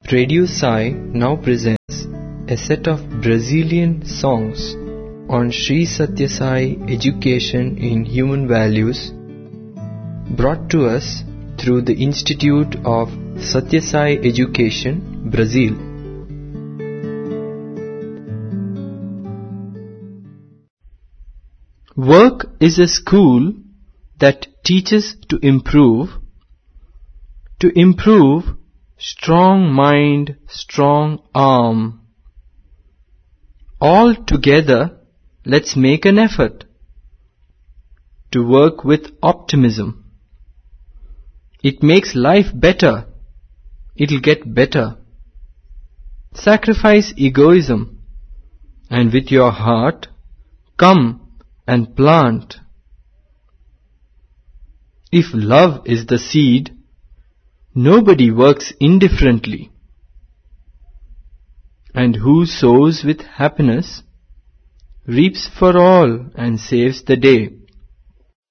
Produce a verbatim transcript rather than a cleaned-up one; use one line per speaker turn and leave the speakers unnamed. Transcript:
Radio Sai now presents a set of Brazilian songs on Sri Sathya Sai Education in Human Values, brought to us through the Institute of Sathya Sai Education, Brazil. Work is a school that teaches to improve. To improve, strong mind, strong arm. All together, let's make an effort to work with optimism. It makes life better. It'll get better. Sacrifice egoism, and with your heart, come and plant. If love is the seed, nobody works indifferently. And who sows with happiness, reaps for all and saves the day.